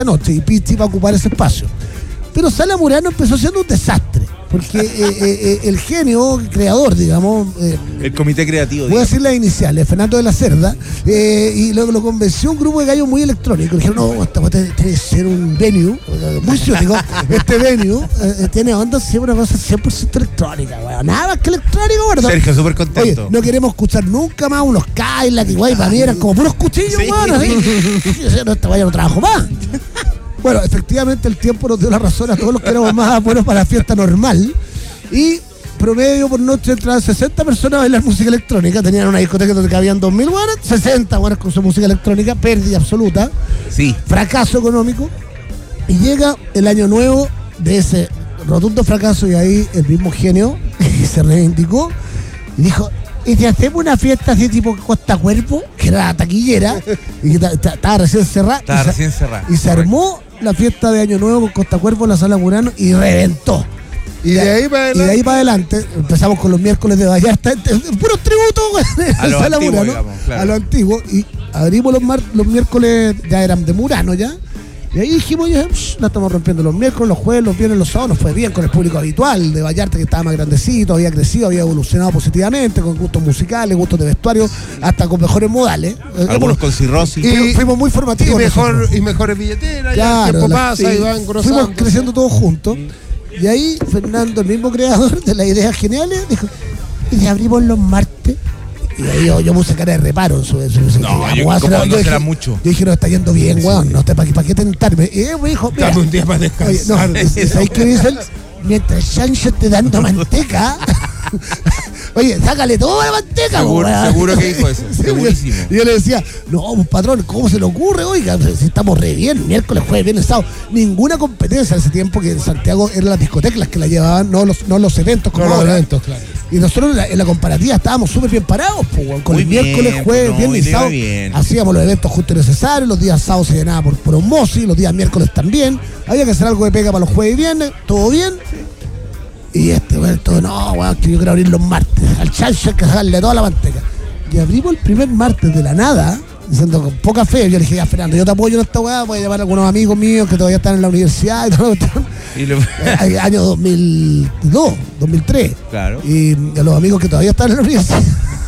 noche y Pichi va a ocupar ese espacio. Pero Sala Murano empezó siendo un desastre, porque el genio creador, digamos, el comité creativo, voy a decir las iniciales, Fernando de la Cerda, y lo convenció un grupo de gallos muy electrónicos. Dijeron, no, esta tiene que ser un venue muy ciútico. Este venue tiene onda, siempre una cosa 100% electrónica, weón. Nada más que electrónico, ¿verdad? Sergio, súper contento. Oye, no queremos escuchar nunca más unos Cadillac, igual, para mí eran como puros cuchillos, Sí. weón. No, esta vaya no trabajo más. Bueno, efectivamente el tiempo nos dio la razón a todos los que éramos más buenos para la fiesta normal. Y promedio por noche entraban 60 personas a bailar música electrónica. Tenían una discoteca donde cabían 2.000 guanas, 60 guanas con su música electrónica, pérdida absoluta, Sí. fracaso económico. Y llega el año nuevo de ese rotundo fracaso y ahí el mismo genio se reivindicó y dijo, ¿y si hacemos una fiesta así tipo Costa Cuerpo? Que era taquillera y que estaba recién cerrada. Y se armó la fiesta de Año Nuevo con Costa Cuerpo en la Sala Murano y reventó. Y de ahí para adelante empezamos con los miércoles de Vallarta, puros tributos a los Sala antiguos, Murano, digamos, claro. a los antiguos, y abrimos los miércoles, ya eran de Murano ya. Y ahí dijimos, ya, la estamos rompiendo los miércoles, los jueves, los viernes, los sábados. Nos fue bien con el público habitual de Vallarta, que estaba más grandecito, había crecido, había evolucionado positivamente, con gustos musicales, gustos de vestuario, hasta con mejores modales. Algunos con cirrosis. Fuimos muy formativos. y mejores billeteras, ya Claro, el tiempo pasa y van engrosando. Fuimos creciendo todos juntos. Y ahí Fernando, el mismo creador de las ideas geniales, dijo, ¿y si abrimos los martes? Y ahí yo puse cara de reparo en su No, yo dije, mucho. Yo dije, no, está yendo bien, weón, no, ¿para qué tentarme? Y él me dijo, mira, dame un día para descansar. Oye, no, ¿sabes qué dice él? Mientras Sancho te dando manteca, oye, sácale toda la manteca, seguro que dijo eso, sí, segurísimo. Y yo le decía, no, pues patrón, ¿cómo se le ocurre? Oiga, si estamos re bien, miércoles, jueves, viernes, sábado. Ninguna competencia en ese tiempo, que en Santiago eran las discotecas las que la llevaban, no los eventos como ahora. Eventos, claro. Y nosotros en la comparativa estábamos súper bien parados, pues, con Muy el miércoles, bien, jueves, no, viernes y le va sábado. bien. Hacíamos los eventos justos y necesarios, los días sábados se llenaba por osmosis, los días miércoles también. Había que hacer algo de pega para los jueves y viernes, todo bien. Y no, weón, que yo quiero abrir los martes. Al chancho hay que sacarle toda la manteca. Y abrimos el primer martes de la nada, diciendo con poca fe. Yo le dije, ya, Fernando, yo te apoyo en esta weá, voy a llamar a algunos amigos míos que todavía están en la universidad y todo. Año 2002, 2003. Claro. Y a los amigos que todavía están en la universidad.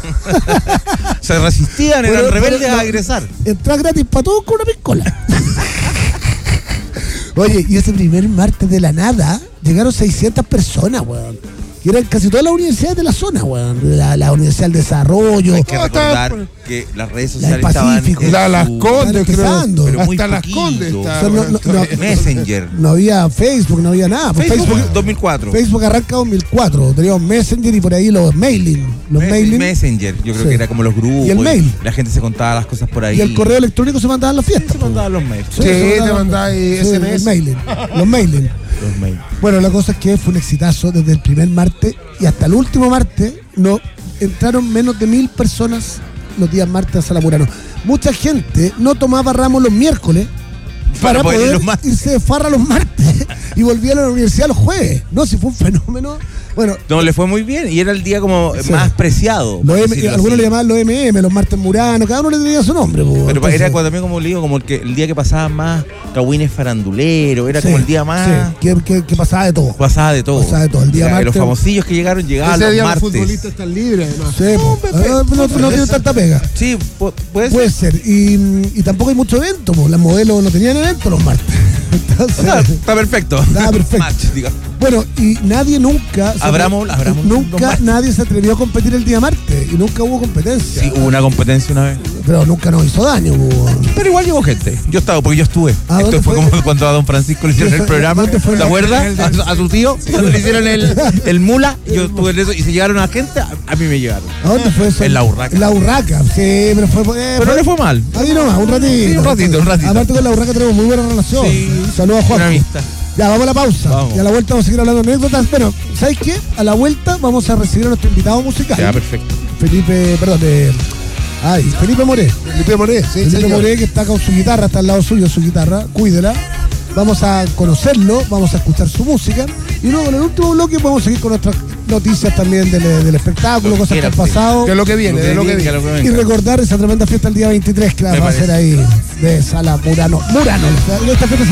Se resistían, eran rebeldes a egresar. Entrar gratis para todos con una piscola. Oye, y ese primer martes de la nada llegaron 600 personas, weón. Y eran casi todas las universidades de la zona, weón. La Universidad del Desarrollo. Hay que recordar que las redes sociales del Pacífico, estaban Las Condes, creo. empezando. pero muy Hasta Las poquito. Condes O sea, estaban. Messenger. No había Facebook, no había nada. Facebook 2004. Facebook arranca 2004. Teníamos Messenger y por ahí los mailing. Messenger, yo creo Sí. que era como los grupos. Y el mail. La gente se contaba las cosas por ahí. Y el correo electrónico se mandaba en las fiestas. Se mandaban los mails. Sí, te mandáis SMS. Los mailing. Los mailing. Los mails. Bueno, la cosa es que fue un exitazo desde el primer martes y hasta el último martes. No entraron menos de 1.000 personas los días martes a Sala Murano. Mucha gente no tomaba ramos los miércoles para poder irse de farra los martes y volvían a la universidad los jueves. No, si fue un fenómeno. Bueno, No, le fue muy bien y era el día como Sí. más preciado. por decirlo algunos así. le llamaban los MM, los martes Murano, cada uno le tenía su nombre. Pero Entonces, era también como le digo, como el día que pasaba más cagüines faranduleros, era sí, como el día más. sí, que pasaba de todo. Pasaba de todo. Pasaba de todo. El día O sea, martes- los famosillos que llegaron llegaban Ese los día los martes. futbolistas están libres, además. Sí, no tienen tanta pega. Sí, puede ser. Puede ser. Y tampoco hay mucho evento, las modelos no tenían evento los martes. Entonces, Está perfecto. Está perfecto. Match, diga. bueno, y nadie nunca. Abramos los Nunca martes. nadie se atrevió a competir el día martes. Y nunca hubo competencia. Sí, hubo una competencia una vez. Pero nunca nos hizo daño. Pero igual llevó gente. Yo estaba, porque yo estuve. Ah, Esto ¿dónde fue fue? como cuando a don Francisco le hicieron ¿Dónde el fue? programa. ¿Dónde fue? ¿Te acuerdas? A su tío, cuando le hicieron el mula, yo estuve en eso. Y se llegaron a gente, a mí me llegaron. ¿A dónde fue eso? En La Urraca. En La Urraca, sí, pero fue. Pero no le fue mal. Ahí nomás, un ratito. Sí, un ratito. Aparte con La Urraca tenemos muy buena relación. Sí. Saludos a Juan. Una amistad. Ya, vamos a la pausa. Vamos. Y a la vuelta vamos a seguir hablando de anécdotas. Bueno, ¿sabes qué? A la vuelta vamos a recibir a nuestro invitado musical. Ya, perfecto. Felipe Moré. Felipe Moré, sí, Felipe señor. Moré, que está con su guitarra, está al lado suyo su guitarra. Cuídela. Vamos a conocerlo, vamos a escuchar su música Y luego en el último bloque podemos seguir con nuestras noticias también del espectáculo, cosas que han pasado. De lo que viene, de lo que viene. Y recordar esa tremenda fiesta el día 23 que la Me va a hacer parece. ahí de Sala Murano. Esta fiesta